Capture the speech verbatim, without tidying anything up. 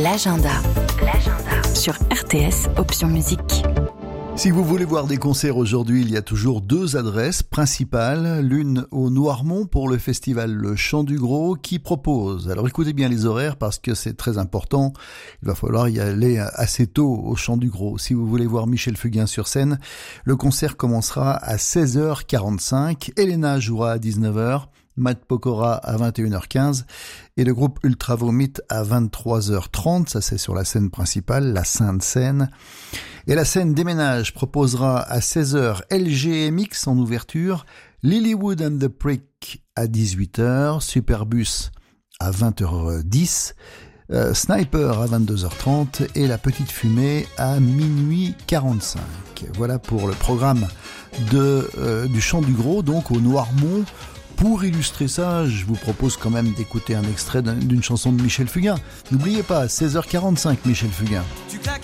L'agenda. L'agenda. Sur R T S, option musique. Si vous voulez voir des concerts aujourd'hui, il y a toujours deux adresses principales. L'une au Noirmont pour le festival Le Chant du Gros qui propose. Alors écoutez bien les horaires parce que c'est très important. Il va falloir y aller assez tôt au Chant du Gros. Si vous voulez voir Michel Fugain sur scène, le concert commencera à seize heures quarante-cinq. Elena jouera à dix-neuf heures. Matt Pokora à vingt et une heures quinze et le groupe Ultra Vomit à vingt-trois heures trente, ça c'est sur la scène principale, la Sainte Scène. Et la scène Déménage proposera à seize heures L G M X en ouverture, Lilywood and the Prick à dix-huit heures, Superbus à vingt heures dix, euh, Sniper à vingt-deux heures trente et La Petite Fumée à minuit quarante-cinq. Voilà pour le programme de, euh, du Chant du Gros, donc au Noirmont. Pour illustrer ça, je vous propose quand même d'écouter un extrait d'une chanson de Michel Fugain. N'oubliez pas, seize heures quarante-cinq, Michel Fugain. Tu claques